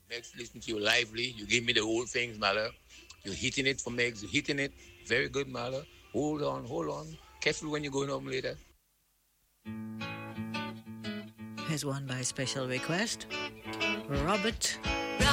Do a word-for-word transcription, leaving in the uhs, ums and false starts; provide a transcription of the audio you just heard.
Megs, listen to you lively. You give me the whole things, Mala. You're hitting it for Megs. You're hitting it. Very good, Mala. Hold on, hold on. Careful when you're going home later. Here's one by special request. Robert